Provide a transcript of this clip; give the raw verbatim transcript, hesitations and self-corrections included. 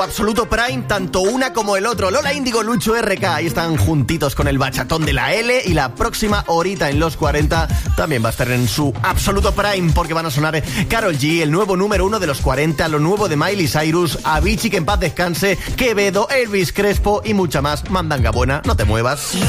Absoluto Prime, tanto una como el otro. Lola Índigo, Lucho R K, ahí están juntitos con el bachatón de la L. Y la próxima horita en los cuarenta también va a estar en su Absoluto Prime, porque van a sonar Karol G, el nuevo número uno de los cuarenta, lo nuevo de Miley Cyrus, Avicii, que en paz descanse, Quevedo, Elvis Crespo y mucha más. Mandanga buena, no te muevas.